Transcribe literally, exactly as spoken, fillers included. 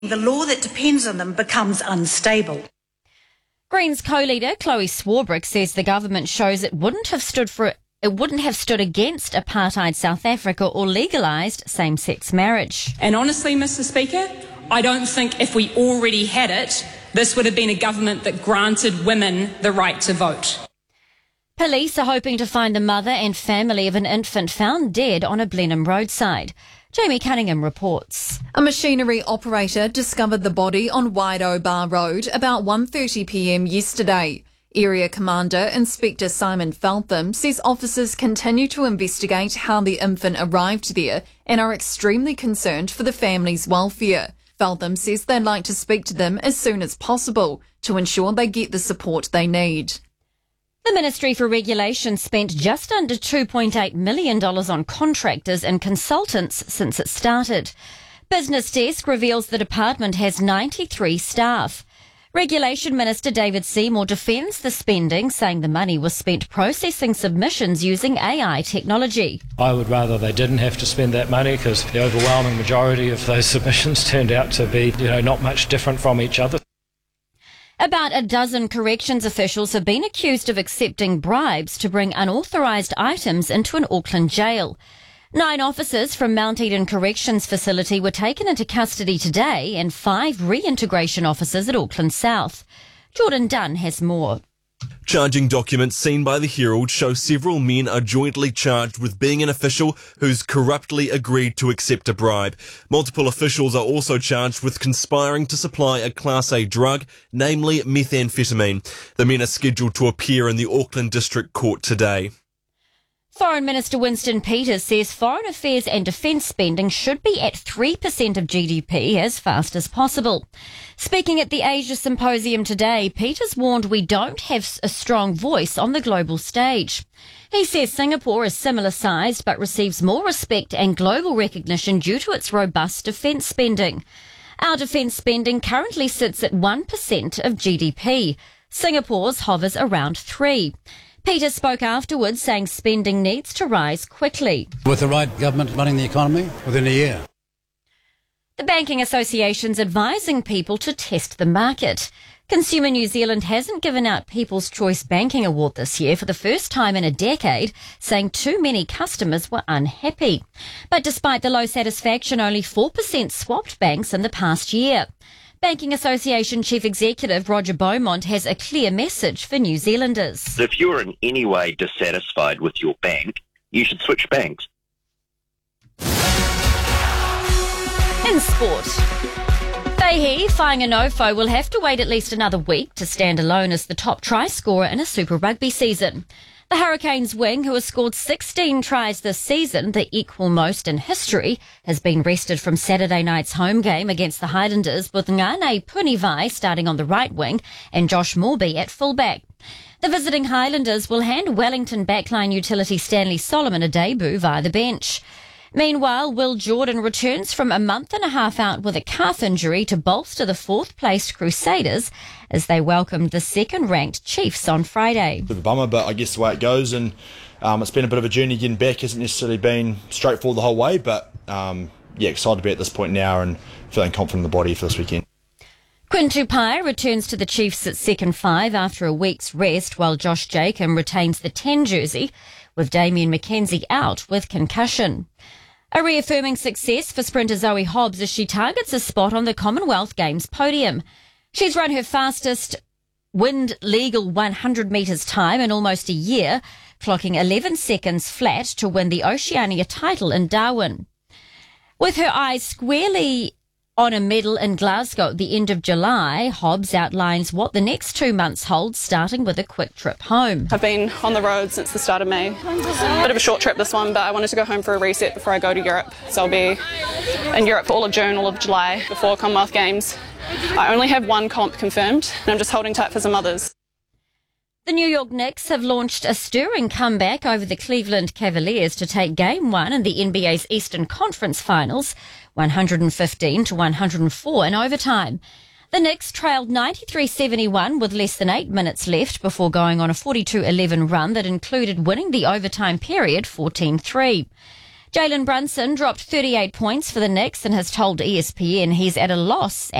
The law that depends on them becomes unstable. Greens co-leader Chloe Swarbrick says the government shows it wouldn't have stood for it wouldn't have stood against apartheid South Africa or legalised same-sex marriage. And honestly, Mister Speaker, I don't think if we already had it, this would have been a government that granted women the right to vote. Police are hoping to find the mother and family of an infant found dead on a Blenheim roadside. Jamie Cunningham reports. A machinery operator discovered the body on Waido Bar Road about one thirty p m yesterday. Area Commander Inspector Simon Feltham says officers continue to investigate how the infant arrived there and are extremely concerned for the family's welfare. Feltham says they'd like to speak to them as soon as possible to ensure they get the support they need. The Ministry for Regulation spent just under two point eight million dollars on contractors and consultants since it started. Business Desk reveals the department has ninety-three staff. Regulation Minister David Seymour defends the spending, saying the money was spent processing submissions using A I technology. I would rather they didn't have to spend that money because the overwhelming majority of those submissions turned out to be, you know, not much different from each other. About a dozen corrections officials have been accused of accepting bribes to bring unauthorised items into an Auckland jail. Nine officers from Mount Eden Corrections Facility were taken into custody today and five reintegration officers at Auckland South. Jordan Dunn has more. Charging documents seen by the Herald show several men are jointly charged with being an official who's corruptly agreed to accept a bribe. Multiple officials are also charged with conspiring to supply a Class A drug, namely methamphetamine. The men are scheduled to appear in the Auckland District Court today. Foreign Minister Winston Peters says foreign affairs and defence spending should be at three percent of G D P as fast as possible. Speaking at the Asia Symposium today, Peters warned we don't have a strong voice on the global stage. He says Singapore is similar sized but receives more respect and global recognition due to its robust defence spending. Our defence spending currently sits at one percent of G D P. Singapore's hovers around three percent. Peters spoke afterwards, saying spending needs to rise quickly. With the right government running the economy within a year. The Banking Association's advising people to test the market. Consumer New Zealand hasn't given out People's Choice Banking Award this year for the first time in a decade, saying too many customers were unhappy. But despite the low satisfaction, only four percent swapped banks in the past year. Banking Association Chief Executive Roger Beaumont has a clear message for New Zealanders. If you're in any way dissatisfied with your bank, you should switch banks. In sport, Fahey Fainganofo will have to wait at least another week to stand alone as the top try scorer in a Super Rugby season. The Hurricanes wing, who has scored sixteen tries this season, the equal most in history, has been rested from Saturday night's home game against the Highlanders, with Ngane Punivai starting on the right wing and Josh Morby at fullback. The visiting Highlanders will hand Wellington backline utility Stanley Solomon a debut via the bench. Meanwhile, Will Jordan returns from a month and a half out with a calf injury to bolster the fourth-placed Crusaders as they welcomed the second-ranked Chiefs on Friday. Bit of a bummer, but I guess the way it goes, and um, it's been a bit of a journey getting back. Hasn't necessarily been straightforward the whole way, but um, yeah, excited to be at this point now and feeling confident in the body for this weekend. Quinn Tupai returns to the Chiefs at second five after a week's rest, while Josh Jacob retains the ten jersey, with Damien McKenzie out with concussion. A reaffirming success for sprinter Zoe Hobbs as she targets a spot on the Commonwealth Games podium. She's run her fastest wind legal one hundred metres time in almost a year, clocking eleven seconds flat to win the Oceania title in Darwin. With her eyes squarely on a medal in Glasgow at the end of July, Hobbs outlines what the next two months hold, starting with a quick trip home. I've been on the road since the start of May. Bit of a short trip this one, but I wanted to go home for a reset before I go to Europe. So I'll be in Europe for all of June, all of July, before Commonwealth Games. I only have one comp confirmed, and I'm just holding tight for some others. The New York Knicks have launched a stirring comeback over the Cleveland Cavaliers to take Game one in the N B A's Eastern Conference Finals, one hundred fifteen to one hundred four in overtime. The Knicks trailed ninety-three seventy-one with less than eight minutes left before going on a forty-two eleven run that included winning the overtime period fourteen three. Jalen Brunson dropped thirty-eight points for the Knicks and has told E S P N he's at a loss